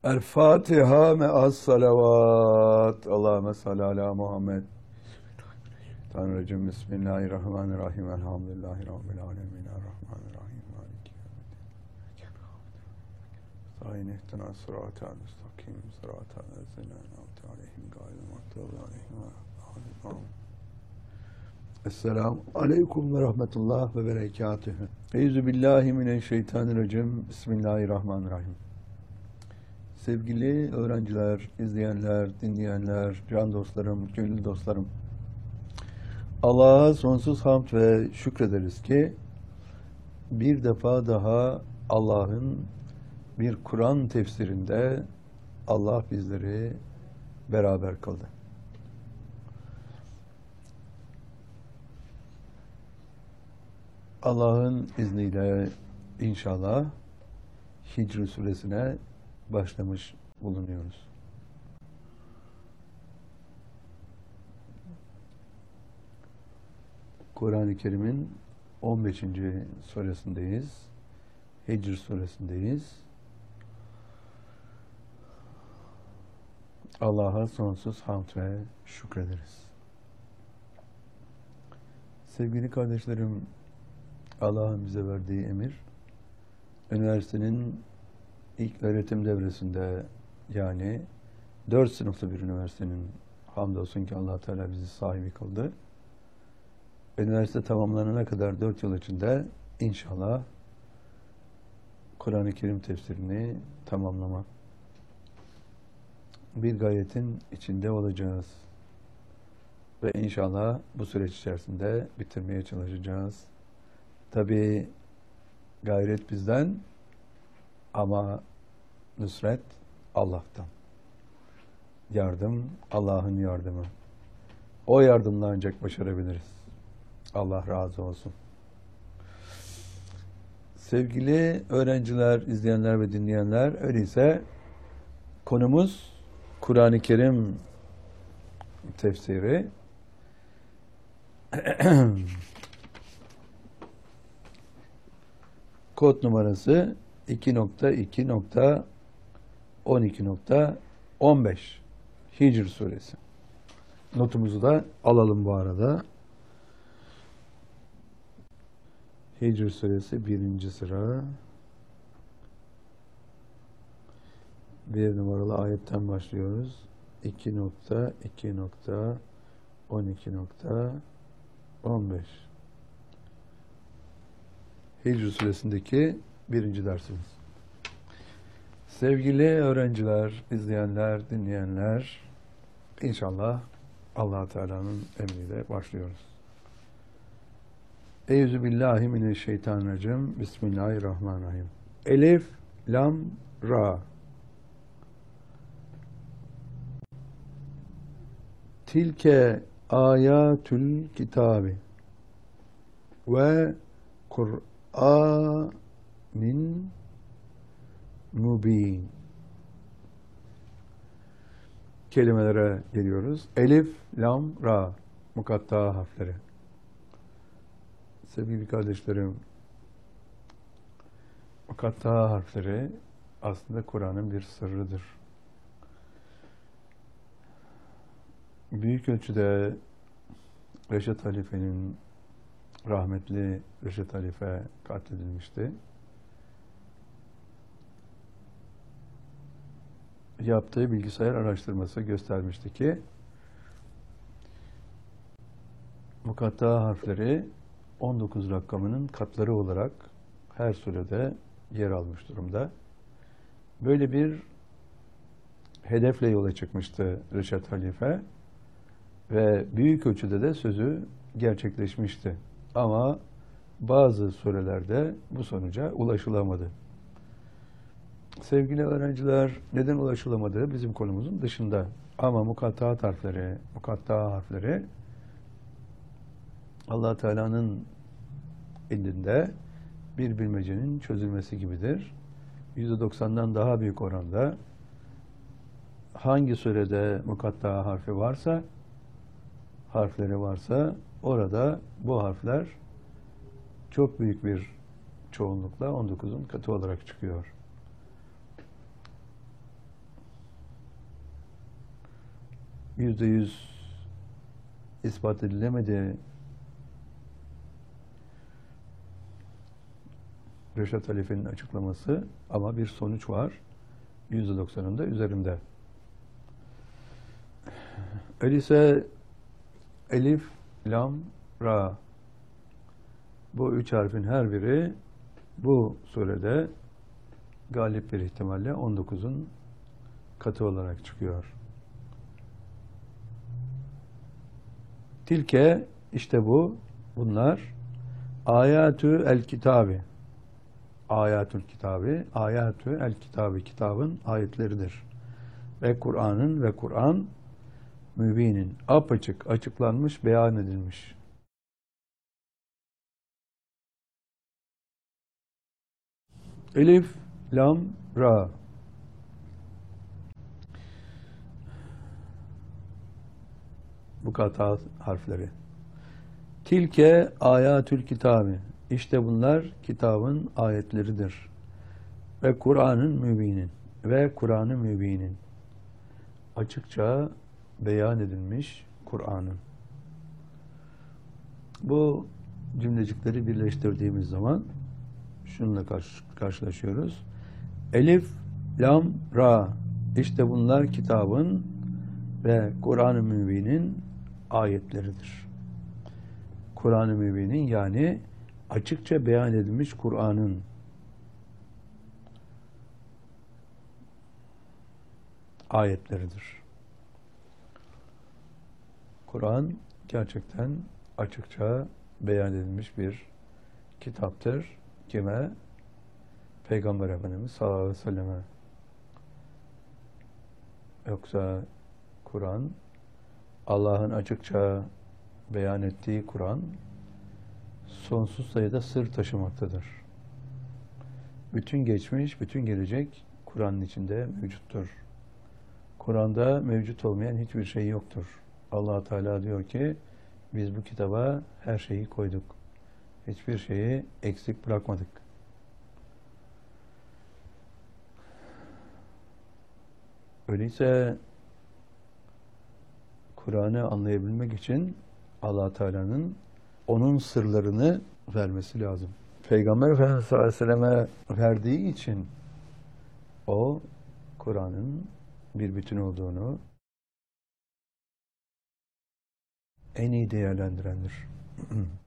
El Fatiha me'as salavat. Allahümme salli ala Muhammed. Tanrıcığım Bismillahirrahmanirrahim. Elhamdülillahi Rabbil alemin. Errahmanirrahim. Maliki yevmiddin. Sahin ihtina sıratel müstakim. Sıratel lezine en'amte aleyhim gayril mağdubi aleyhim ve lâddâlin. Esselamu aleyküm ve rahmetullah ve berekatühü. Euzubillahimineşşeytanirracim. Bismillahirrahmanirrahim. Sevgili öğrenciler, izleyenler, dinleyenler, can dostlarım, gönül dostlarım. Allah'a sonsuz hamd ve şükrederiz ki bir defa daha Allah'ın bir Kur'an tefsirinde Allah bizleri beraber kıldı. Allah'ın izniyle inşallah Hicr suresine başlamış bulunuyoruz. Kur'an-ı Kerim'in 15. suresindeyiz. Hicr suresindeyiz. Allah'a sonsuz hamd ve şükrederiz. Sevgili kardeşlerim, Allah'ın bize verdiği emir, üniversitenin ilk öğretim devresinde, yani 4 sınıflı bir üniversitenin, hamdolsun ki Allah Teala bizi sahibi kıldı. Üniversite tamamlanana kadar 4 yıl içinde inşallah Kur'an-ı Kerim tefsirini tamamlamak bir gayetin içinde olacağız. Ve inşallah bu süreç içerisinde bitirmeye çalışacağız. Tabii gayret bizden ama nusret Allah'tan. Yardım Allah'ın yardımı. O yardımla ancak başarabiliriz. Allah razı olsun. Sevgili öğrenciler, izleyenler ve dinleyenler, öyleyse konumuz Kur'an-ı Kerim tefsiri. Kod numarası 2.2.12.15 Hicr suresi. Notumuzu da alalım bu arada. Hicr suresi 1. sıra. 1 numaralı ayetten başlıyoruz. 2.2.12.15 Hicr suresindeki 1. dersimiz. Sevgili öğrenciler, izleyenler, dinleyenler, inşallah Allah Teala'nın emriyle başlıyoruz. Euzubillahimineşşeytanirracim. Bismillahirrahmanirrahim. Elif, lam, ra. Tilke ayatül kitabi ve Kur'anin mubin. Kelimelere geliyoruz. Elif, lam, ra. Mukatta harfleri. Sevgili kardeşlerim, mukatta harfleri aslında Kur'an'ın bir sırrıdır. Büyük ölçüde Reşat Halife'nin, rahmetli Reşat Halife katledilmişti. Yaptığı bilgisayar araştırması göstermişti ki mukatta harfleri 19 rakamının katları olarak her surede yer almış durumda. Böyle bir hedefle yola çıkmıştı Reşat Halife ve büyük ölçüde de sözü gerçekleşmişti. Ama bazı surelerde bu sonuca ulaşılamadı. Sevgili öğrenciler, neden ulaşılamadığı bizim konumuzun dışında. Ama mukatta harfleri Allah Teala'nın indinde bir bilmecenin çözülmesi gibidir. %90'dan daha büyük oranda hangi surede mukatta harfleri varsa orada bu harfler çok büyük bir çoğunlukla 19'un katı olarak çıkıyor. %100 ispat edilemedi. Reşat Halife'nin açıklaması ama bir sonuç var. %90'ın da üzerinde. Öyleyse elif, lam, ra. Bu üç harfin her biri bu surede galip bir ihtimalle 19'un katı olarak çıkıyor. Tilke, işte bunlar ayatü el kitabi. Ayatül kitabı, ayatü el kitabı, kitabın ayetleridir. Ve Kur'an mübinin, apaçık, açıklanmış, beyan edilmiş. Elif, lam, ra. Bu kata harfleri. Tilke ayatül kitabı. İşte bunlar kitabın ayetleridir. Ve Kur'an'ın mübinin. Ve Kur'an-ı mübinin. Açıkça beyan edilmiş Kur'an'ın. Bu cümlecikleri birleştirdiğimiz zaman şununla karşılaşıyoruz. Elif, lam, ra. İşte bunlar kitabın ve Kur'an-ı Mübin'in ayetleridir. Kur'an-ı Mübin'in yani açıkça beyan edilmiş Kur'an'ın ayetleridir. Kur'an gerçekten açıkça beyan edilmiş bir kitaptır. Kime? Peygamber Efendimiz sallallahu aleyhi ve selleme. Yoksa Kur'an, Allah'ın açıkça beyan ettiği Kur'an, sonsuz sayıda sır taşımaktadır. Bütün geçmiş, bütün gelecek Kur'an'ın içinde mevcuttur. Kur'an'da mevcut olmayan hiçbir şey yoktur. Allah Teala diyor ki, biz bu kitaba her şeyi koyduk. Hiçbir şeyi eksik bırakmadık. Öyleyse Kur'an'ı anlayabilmek için Allah Teala'nın onun sırlarını vermesi lazım. Peygamber Efendimiz sallallahu aleyhi ve selleme verdiği için o Kur'an'ın bir bütün olduğunu en iyi değerlendirendir.